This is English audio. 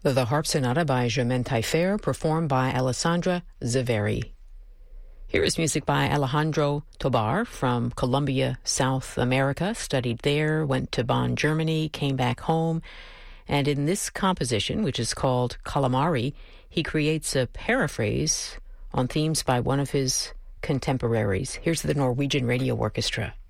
The Harp Sonata by Germaine Taillefer, performed by Alessandra Zaveri. Here is music by Alejandro Tobar from Colombia, South America. Studied there, went to Bonn, Germany, came back home. And in this composition, which is called Calamari, he creates a paraphrase on themes by one of his contemporaries. Here's the Norwegian Radio Orchestra.